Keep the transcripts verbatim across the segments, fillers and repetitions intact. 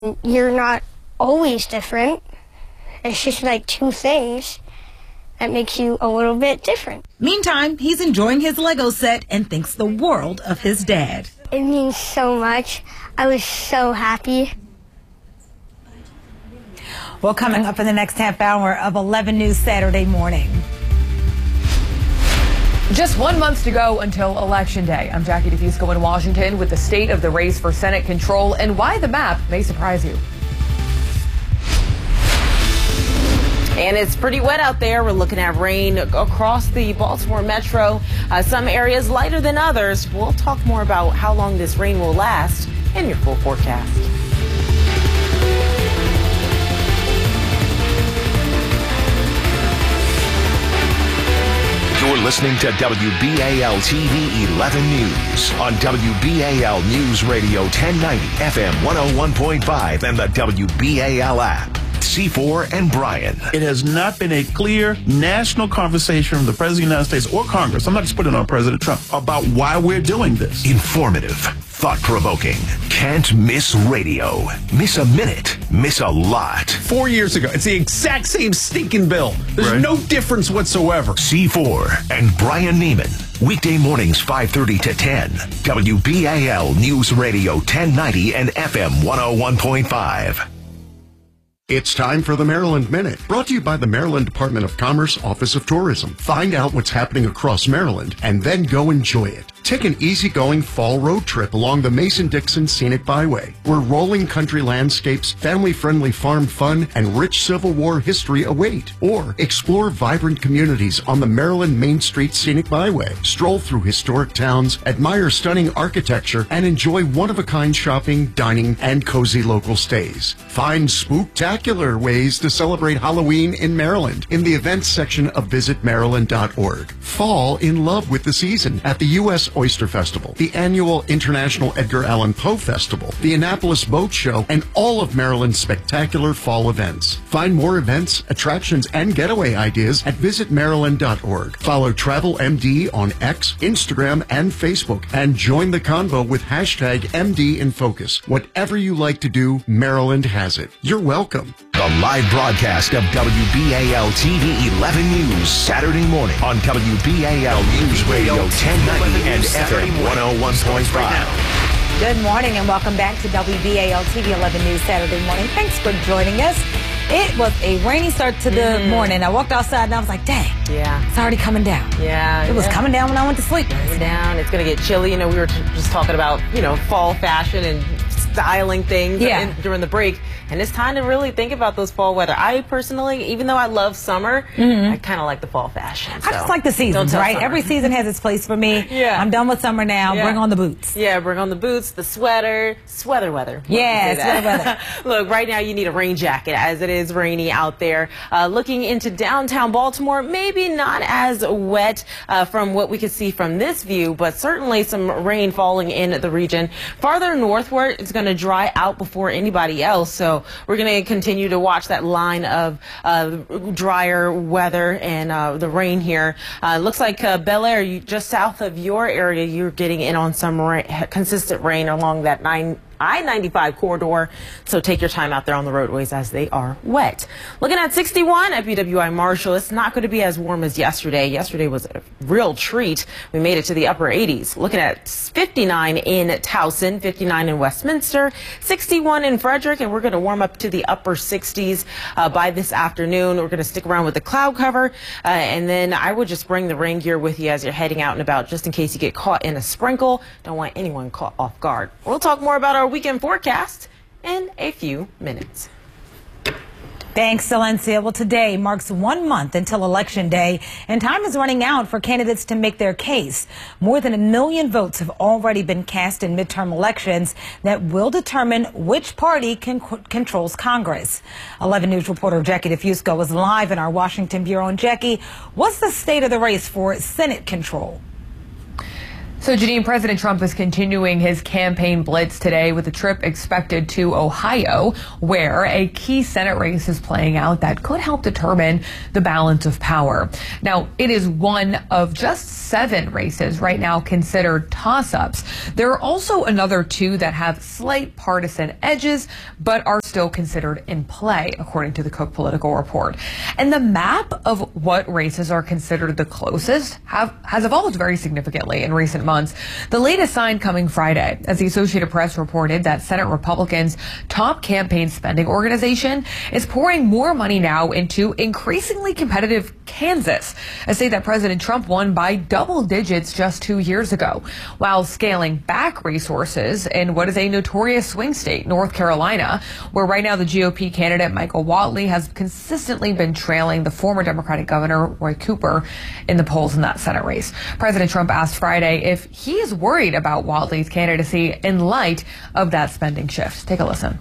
You're not always different. It's just like two things that makes you a little bit different. Meantime, he's enjoying his Lego set and thinks the world of his dad. It means so much. I was so happy. Well, coming up in the next half hour of eleven News Saturday morning. Just one month to go until Election Day. I'm Jackie DeFusco in Washington with the state of the race for Senate control and why the map may surprise you. And it's pretty wet out there. We're looking at rain across the Baltimore metro. Uh, some areas lighter than others. We'll talk more about how long this rain will last in your full forecast. You're listening to W B A L T V eleven News on W B A L News Radio ten ninety, F M one oh one point five, and the W B A L app. C four and Brian. It has not been a clear national conversation from the President of the United States or Congress, I'm not just putting it on President Trump, about why we're doing this. Informative, thought-provoking, can't miss radio. Miss a minute, miss a lot. Four years ago, it's the exact same stinking bill. There's Right. no difference whatsoever. C four and Brian Neiman. Weekday mornings five thirty to ten. W B A L News Radio ten ninety and F M one oh one point five. It's time for the Maryland Minute, brought to you by the Maryland Department of Commerce, Office of Tourism. Find out what's happening across Maryland and then go enjoy it. Take an easygoing fall road trip along the Mason-Dixon Scenic Byway, where rolling country landscapes, family-friendly farm fun, and rich Civil War history await. Or explore vibrant communities on the Maryland Main Street Scenic Byway. Stroll through historic towns, admire stunning architecture, and enjoy one-of-a-kind shopping, dining, and cozy local stays. Find spooktacular ways to celebrate Halloween in Maryland in the events section of visit maryland dot org. Fall in love with the season at the U S Oyster Festival, the annual International Edgar Allan Poe Festival, the Annapolis Boat Show, and all of Maryland's spectacular fall events. Find more events, attractions, and getaway ideas at visit maryland dot org. Follow Travel M D on X, Instagram, and Facebook, and join the convo with hashtag M D in Focus. Whatever you like to do, Maryland has it. You're welcome. The live broadcast of W B A L T V eleven News Saturday morning on W B A L News Radio ten ninety and F M one oh one point five. Good morning and welcome back to W B A L T V eleven News Saturday morning. Thanks for joining us. It was a rainy start to the mm. morning. I walked outside and I was like, dang, Yeah. it's already coming down. Yeah. It was yeah. coming down when I went to sleep. It's down. It's going to get chilly. You know, we were t- just talking about, you know, fall fashion and styling things Yeah. in, during the break. And it's time to really think about those fall weather. I personally, even though I love summer, mm-hmm. I kind of like the fall fashion. So. I just like the seasons, right? Summer. Every season has its place for me. Yeah. I'm done with summer now. Yeah. Bring on the boots. Yeah, bring on the boots, the sweater, sweater weather. Yeah, sweater weather. Look, right now you need a rain jacket as it is rainy out there. Uh, looking into downtown Baltimore, maybe not as wet uh, from what we could see from this view, but certainly some rain falling in the region. Farther northward, it's going to dry out before anybody else, so we're going to continue to watch that line of uh, drier weather and uh, the rain here. Uh, looks like uh, Bel Air, you, just south of your area, you're getting in on some rain, consistent rain along that nine I ninety-five corridor, so take your time out there on the roadways as they are wet. Looking at sixty-one at B W I Marshall, it's not going to be as warm as yesterday. Yesterday was a real treat. We made it to the upper eighties. Looking at fifty-nine in Towson, fifty-nine in Westminster, sixty-one in Frederick, and we're going to warm up to the upper sixties uh, by this afternoon. We're going to stick around with the cloud cover, uh, and then I would just bring the rain gear with you as you're heading out and about, just in case you get caught in a sprinkle. Don't want anyone caught off guard. We'll talk more about our weekend forecast in a few minutes. Thanks, Silencia. Well, today marks one month until Election Day, and time is running out for candidates to make their case. More than a million votes have already been cast in midterm elections that will determine which party can, controls Congress. eleven News reporter Jackie DeFusco is live in our Washington bureau. And Jackie, what's the state of the race for Senate control? So, Janine, President Trump is continuing his campaign blitz today with a trip expected to Ohio, where a key Senate race is playing out that could help determine the balance of power. Now, it is one of just seven races right now considered toss-ups. There are also another two that have slight partisan edges, but are still considered in play, according to the Cook Political Report. And the map of what races are considered the closest have, has evolved very significantly in recent months. Months. The latest sign coming Friday, as the Associated Press reported that Senate Republicans' top campaign spending organization is pouring more money now into increasingly competitive Kansas, a state that President Trump won by double digits just two years ago, while scaling back resources in what is a notorious swing state, North Carolina, where right now the G O P candidate Michael Whatley has consistently been trailing the former Democratic Governor Roy Cooper in the polls in that Senate race. President Trump asked Friday if he is worried about Whatley's candidacy in light of that spending shift. Take a listen.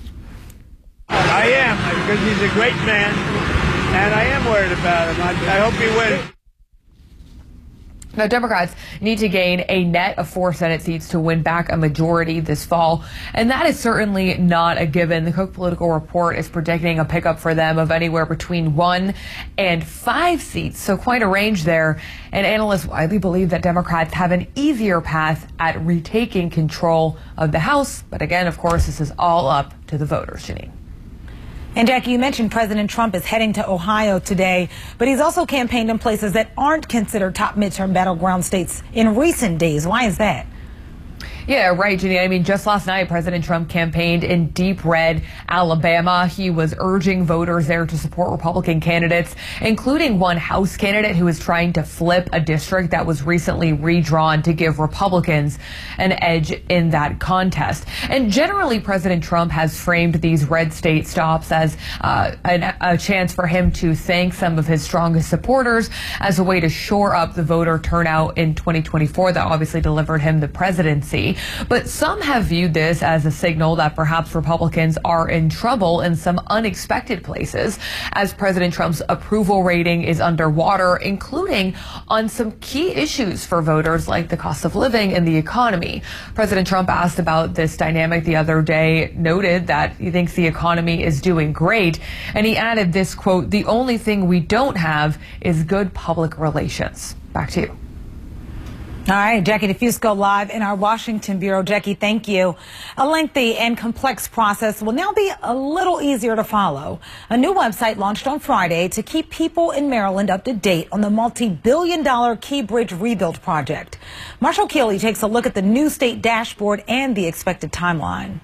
I am, because he's a great man, and I am worried about him. I, I hope he wins. Now, Democrats need to gain a net of four Senate seats to win back a majority this fall, and that is certainly not a given. The Cook Political Report is predicting a pickup for them of anywhere between one and five seats, so quite a range there. And analysts widely believe that Democrats have an easier path at retaking control of the House. But again, of course, this is all up to the voters, Janine. And Jackie, you mentioned President Trump is heading to Ohio today, but he's also campaigned in places that aren't considered top midterm battleground states in recent days. Why is that? Yeah, right, Jenny. I mean, just last night, President Trump campaigned in deep red Alabama. He was urging voters there to support Republican candidates, including one House candidate who is trying to flip a district that was recently redrawn to give Republicans an edge in that contest. And generally, President Trump has framed these red state stops as uh, an, a chance for him to thank some of his strongest supporters as a way to shore up the voter turnout in twenty twenty-four that obviously delivered him the presidency. But some have viewed this as a signal that perhaps Republicans are in trouble in some unexpected places, as President Trump's approval rating is underwater, including on some key issues for voters like the cost of living and the economy. President Trump asked about this dynamic the other day, noted that he thinks the economy is doing great, and he added this quote, "The only thing we don't have is good public relations." Back to you. All right, Jackie DeFusco live in our Washington bureau. Jackie, thank you. A lengthy and complex process will now be a little easier to follow. A new website launched on Friday to keep people in Maryland up to date on the multi-billion dollar Key Bridge rebuild project. Marshall Keeley takes a look at the new state dashboard and the expected timeline.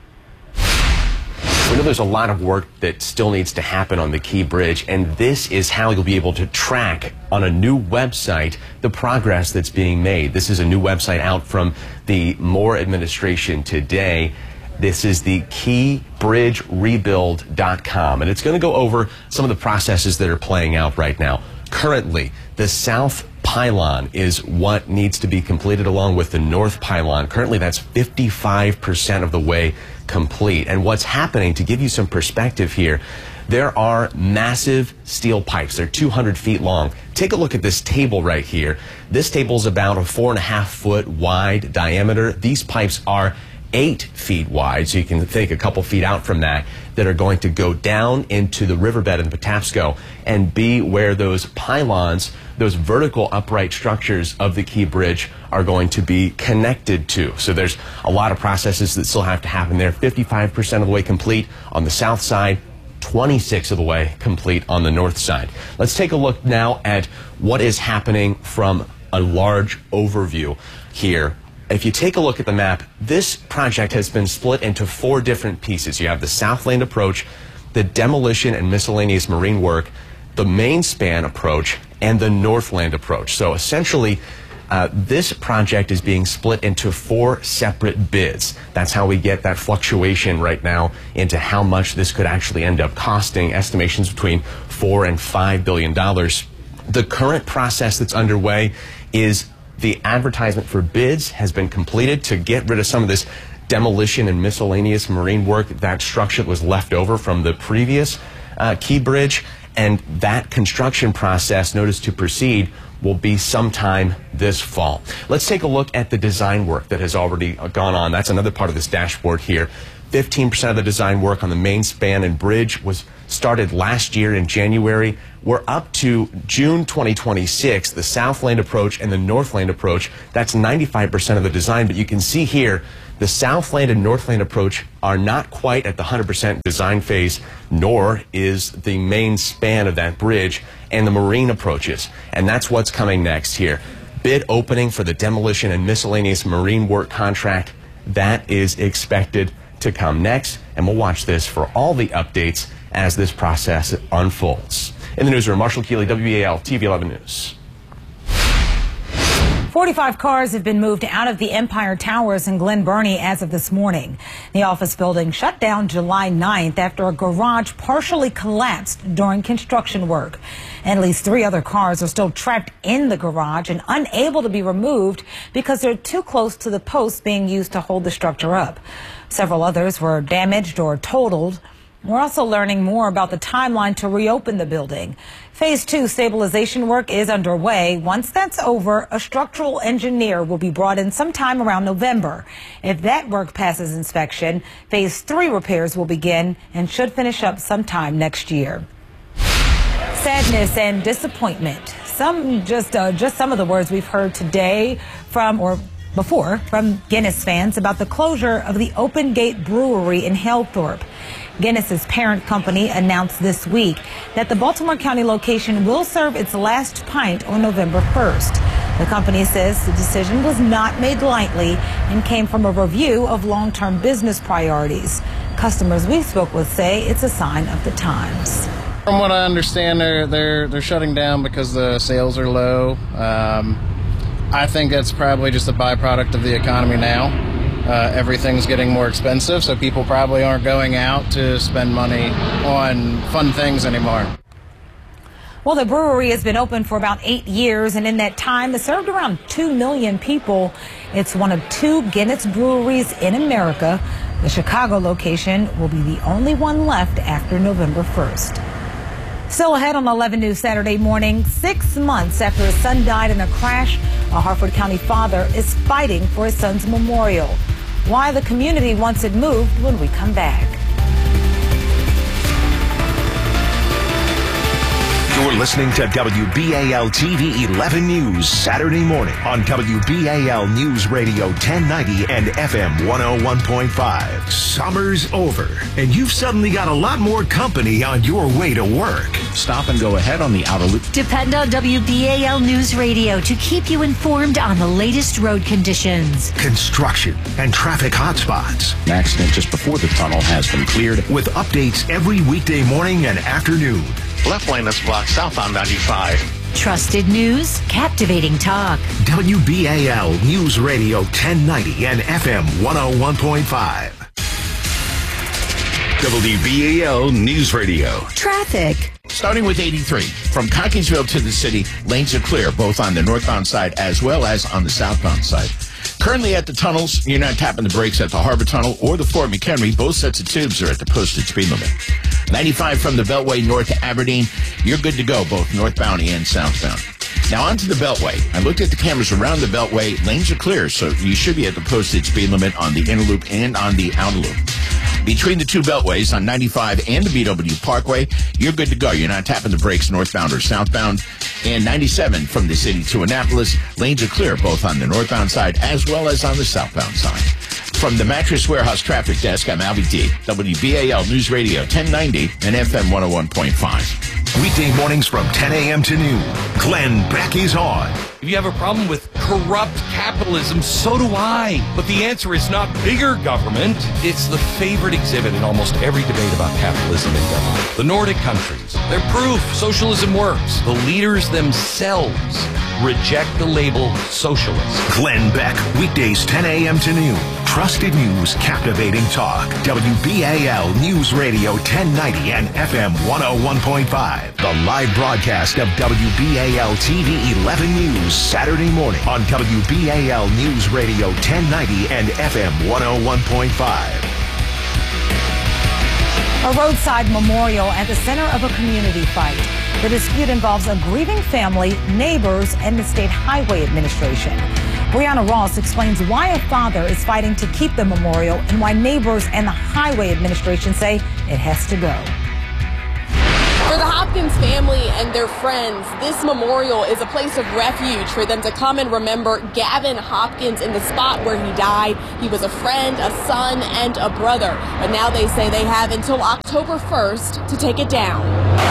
We know there's a lot of work that still needs to happen on the Key Bridge, and this is how you'll be able to track on a new website the progress that's being made. This is a new website out from the Moore administration today. This is the key bridge rebuild dot com, and it's going to go over some of the processes that are playing out right now. Currently, the south pylon is what needs to be completed along with the north pylon. Currently, that's fifty-five percent of the way complete. And what's happening, to give you some perspective here, there are massive steel pipes. They're two hundred feet long. Take a look at this table right here. This table is about a four and a half foot wide diameter. These pipes are eight feet wide, so you can think a couple feet out from that, that are going to go down into the riverbed in Patapsco and be where those pylons, those vertical upright structures of the Key Bridge are going to be connected to. So there's a lot of processes that still have to happen there. fifty-five percent of the way complete on the south side, twenty-six of the way complete on the north side. Let's take a look now at what is happening from a large overview here. If you take a look at the map, this project has been split into four different pieces. You have the Southland approach, the demolition and miscellaneous marine work, the main span approach, and the Northland approach. So essentially, uh, this project is being split into four separate bids. That's how we get that fluctuation right now into how much this could actually end up costing, estimations between four and five billion dollars. The current process that's underway is the advertisement for bids has been completed to get rid of some of this demolition and miscellaneous marine work, that structure that was left over from the previous uh, Key Bridge. And that construction process, notice to proceed, will be sometime this fall. Let's take a look at the design work that has already gone on. That's another part of this dashboard here. fifteen percent of the design work on the main span and bridge was started last year in January. We're up to June twenty twenty-six, the South Lane approach and the North Lane approach. That's ninety-five percent of the design, but you can see here the South Lane and North Lane approach are not quite at the one hundred percent design phase, nor is the main span of that bridge and the marine approaches. And that's what's coming next here. Bid opening for the demolition and miscellaneous marine work contract. That is expected to come next, and we'll watch this for all the updates as this process unfolds. In the newsroom, Marshall Keeley, W B A L T V eleven News. forty-five cars have been moved out of the Empire Towers in Glen Burnie as of this morning. The office building shut down July ninth after a garage partially collapsed during construction work. And at least three other cars are still trapped in the garage and unable to be removed because they're too close to the posts being used to hold the structure up. Several others were damaged or totaled. We're also learning more about the timeline to reopen the building. Phase two stabilization work is underway. Once that's over, a structural engineer will be brought in sometime around November. If that work passes inspection, phase three repairs will begin and should finish up sometime next year. Sadness and disappointment. Some just uh, just some of the words we've heard today from or before from Guinness fans about the closure of the Open Gate Brewery in Halethorpe. Guinness's parent company announced this week that the Baltimore County location will serve its last pint on November first. The company says the decision was not made lightly and came from a review of long-term business priorities. Customers we spoke with say it's a sign of the times. From what I understand, they're they're they're shutting down because the sales are low. Um, I think that's probably just a byproduct of the economy now. Uh, everything's getting more expensive, so people probably aren't going out to spend money on fun things anymore. Well, the brewery has been open for about eight years, and in that time, it served around two million people. It's one of two Guinness breweries in America. The Chicago location will be the only one left after November first. Still ahead on eleven News Saturday morning, six months after his son died in a crash, a Harford County father is fighting for his son's memorial. Why the community wants it moved when we come back. You're listening to W B A L T V eleven News Saturday morning on W B A L News Radio ten ninety and F M one oh one point five. Summer's over, and you've suddenly got a lot more company on your way to work. Stop and go ahead on the outer loop. Depend on W B A L News Radio to keep you informed on the latest road conditions, construction, and traffic hotspots. An accident just before the tunnel has been cleared. With updates every weekday morning and afternoon. Left lane is blocked southbound ninety-five. Trusted news, captivating talk. W B A L News Radio ten ninety and F M one oh one point five. W B A L News Radio. Traffic. Starting with eighty-three. From Cockeysville to the city, lanes are clear, both on the northbound side as well as on the southbound side. Currently at the tunnels, you're not tapping the brakes at the Harbor Tunnel or the Fort McHenry. Both sets of tubes are at the posted speed limit. ninety-five from the Beltway north to Aberdeen, you're good to go, both northbound and southbound. Now onto the Beltway. I looked at the cameras around the Beltway. Lanes are clear, so you should be at the posted speed limit on the inner loop and on the outer loop. Between the two beltways on ninety-five and the B W Parkway, you're good to go. You're not tapping the brakes northbound or southbound. And ninety-seven from the city to Annapolis, lanes are clear both on the northbound side as well as on the southbound side. From the Mattress Warehouse Traffic Desk, I'm Albie D. W B A L News Radio ten ninety and F M one oh one point five. Weekday mornings from ten a.m. to noon. Glenn Beck is on. If you have a problem with corrupt capitalism, so do I. But the answer is not bigger government. It's the favorite exhibit in almost every debate about capitalism and government. The Nordic countries. They're proof socialism works. The leaders themselves reject the label socialist. Glenn Beck, weekdays ten a.m. to noon. Trusted news, captivating talk. W B A L News Radio ten ninety and F M one oh one point five. The live broadcast of W B A L T V eleven News Saturday morning on W B A L News Radio ten ninety and F M one oh one point five. A roadside memorial at the center of a community fight. The dispute involves a grieving family, neighbors, and the State Highway Administration. Brianna Ross explains why a father is fighting to keep the memorial and why neighbors and the Highway Administration say it has to go. For the Hopkins family and their friends, this memorial is a place of refuge for them to come and remember Gavin Hopkins in the spot where he died. He was a friend, a son, and a brother. But now they say they have until October first to take it down.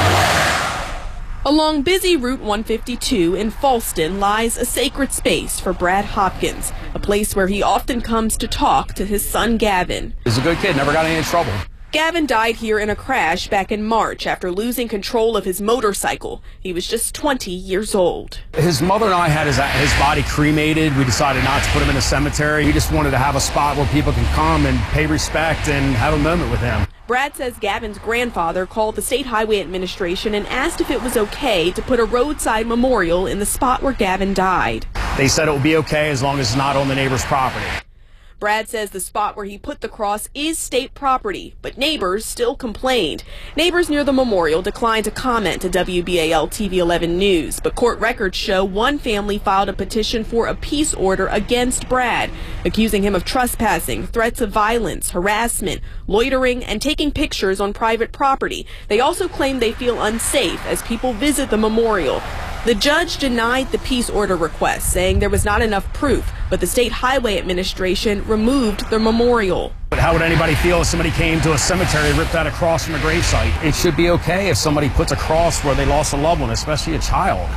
Along busy Route one fifty-two in Falston lies a sacred space for Brad Hopkins, a place where he often comes to talk to his son Gavin. He's a good kid, never got in any trouble. Gavin died here in a crash back in March after losing control of his motorcycle. He was just twenty years old. His mother and I had his, his body cremated. We decided not to put him in a cemetery. We just wanted to have a spot where people can come and pay respect and have a moment with him. Brad says Gavin's grandfather called the State Highway Administration and asked if it was okay to put a roadside memorial in the spot where Gavin died. They said it would be okay as long as it's not on the neighbor's property. Brad says the spot where he put the cross is state property, but neighbors still complained. Neighbors near the memorial declined to comment to W B A L T V eleven News, but court records show one family filed a petition for a peace order against Brad, accusing him of trespassing, threats of violence, harassment, loitering, and taking pictures on private property. They also claim they feel unsafe as people visit the memorial. The judge denied the peace order request, saying there was not enough proof, but the State Highway Administration removed the memorial. But how would anybody feel if somebody came to a cemetery and ripped out a cross from a gravesite? It should be okay if somebody puts a cross where they lost a loved one, especially a child.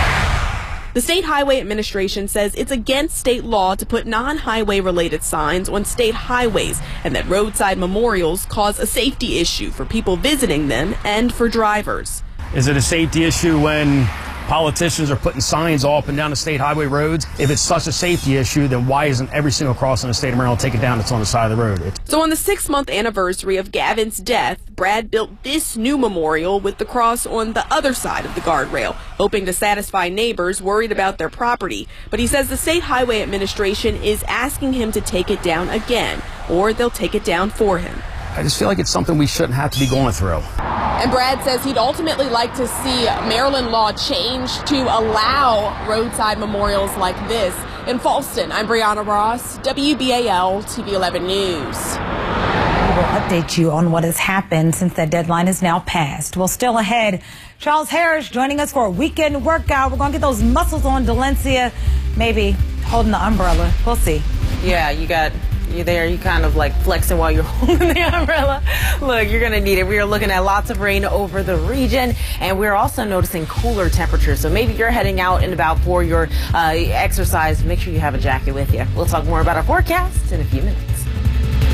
The State Highway Administration says it's against state law to put non-highway related signs on state highways, and that roadside memorials cause a safety issue for people visiting them and for drivers. Is it a safety issue when politicians are putting signs all up and down the state highway roads? If it's such a safety issue, then why isn't every single cross in the state of Maryland taken down that's on the side of the road? It's so on the six-month anniversary of Gavin's death, Brad built this new memorial with the cross on the other side of the guardrail, hoping to satisfy neighbors worried about their property. But he says the State Highway Administration is asking him to take it down again, or they'll take it down for him. I just feel like it's something we shouldn't have to be going through. And Brad says he'd ultimately like to see Maryland law change to allow roadside memorials like this. In Falston, I'm Brianna Ross, W B A L T V eleven News. We will update you on what has happened since that deadline is now passed. Well, still ahead, Charles Harris joining us for a weekend workout. We're going to get those muscles on Delencia, maybe holding the umbrella. We'll see. Yeah, you got... You're there, you kind of like flexing while you're holding the umbrella. Look, you're going to need it. We are looking at lots of rain over the region, and we're also noticing cooler temperatures. So maybe you're heading out and about for your uh, exercise. Make sure you have a jacket with you. We'll talk more about our forecast in a few minutes.